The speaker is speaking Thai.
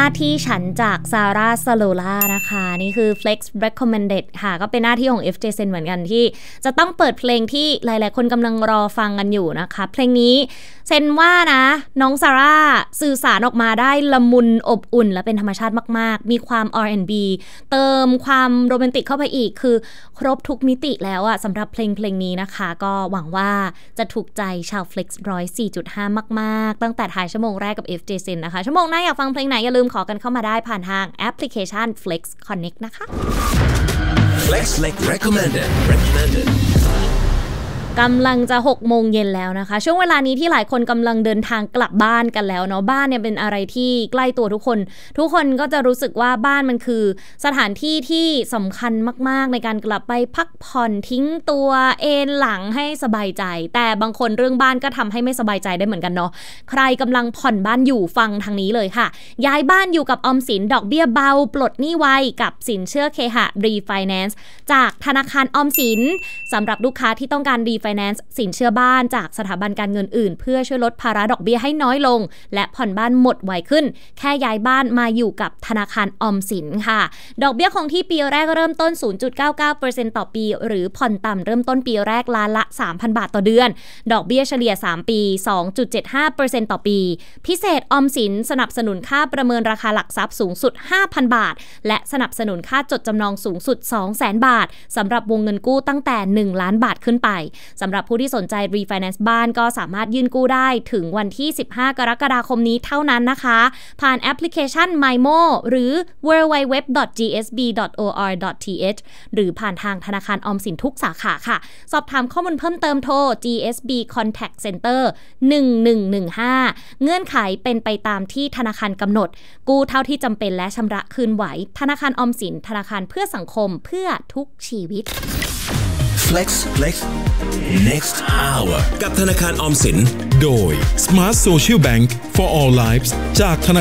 น้าที่ฉันจากซาร่าซาโลล่านะคะนี่คือ Flex Recommended ค่ะก็เป็นหน้าที่ของ FJ Sen เหมือนกันที่จะต้องเปิดเพลงที่หลายๆคนกำลังรอฟังกันอยู่นะคะเพลงนี้เซนว่านะน้องซาร่าสื่อสารออกมาได้ละมุนอบอุ่นและเป็นธรรมชาติมากๆมีความ R&B เติมความโรแมนติกเข้าไปอีกคือครบทุกมิติแล้วอะสำหรับเพลงนี้นะคะก็หวังว่าจะถูกใจชาว Flex 104.5 มากๆตั้งแต่ท้ายชั่วโมงแรกกับ FJ Sen นะคะชั่วโมงหน้าอยากฟังเพลงไหนอย่าลืมขอกันเข้ามาได้ผ่านทางแอปพลิเคชัน Flex Connect นะคะ Flex Recommended กำลังจะ6 โมงเย็นแล้วนะคะช่วงเวลานี้ที่หลายคนกำลังเดินทางกลับบ้านกันแล้วเนาะบ้านเนี่ยเป็นอะไรที่ใกล้ตัวทุกคนก็จะรู้สึกว่าบ้านมันคือสถานที่ที่สำคัญมากๆในการกลับไปพักผ่อนทิ้งตัวเอนหลังให้สบายใจแต่บางคนเรื่องบ้านก็ทำให้ไม่สบายใจได้เหมือนกันเนาะใครกำลังผ่อนบ้านอยู่ฟังทางนี้เลยค่ะย้ายบ้านอยู่กับออมสินดอกเบี้ยเบาปลดหนี้ไวกับสินเชื่อเคหะรีไฟแนนซ์จากธนาคารออมสินสำหรับลูกค้าที่ต้องการFinance สินเชื่อบ้านจากสถาบันการเงินอื่นเพื่อช่วยลดภาระดอกเบี้ยให้น้อยลงและผ่อนบ้านหมดไวขึ้นแค่ย้ายบ้านมาอยู่กับธนาคารออมสินค่ะดอกเบี้ยคงที่ปีแรกเริ่มต้น 0.99% ต่อปีหรือผ่อนต่ำเริ่มต้นปีแรกล้านละ 3,000 บาทต่อเดือนดอกเบี้ยเฉลี่ย3ปี 2.75% ต่อปีพิเศษออมสินสนับสนุนค่าประเมินราคาหลักทรัพย์สูงสุด 5,000 บาทและสนับสนุนค่าจดจำนองสูงสุด 200,000 บาทสำหรับวงเงินกู้ตั้งแต่1ล้านบาทขึ้นไปสำหรับผู้ที่สนใจ refinance บ้านก็สามารถยื่นกู้ได้ถึงวันที่15 กรกฎาคมนี้เท่านั้นนะคะผ่านแอปพลิเคชัน MyMo หรือ www.gsb.or.th หรือผ่านทางธนาคารออมสินทุกสาขาค่ะสอบถามข้อมูลเพิ่มเติมโทร GSB Contact Center 1115เงื่อนไขเป็นไปตามที่ธนาคารกำหนดกู้เท่าที่จำเป็นและชำระคืนไหวธนาคารออมสินธนาคารเพื่อสังคมเพื่อทุกชีวิต Flex Next Hour กับธนาคารออมสินโดย Smart Social Bank for All Lives จากธนา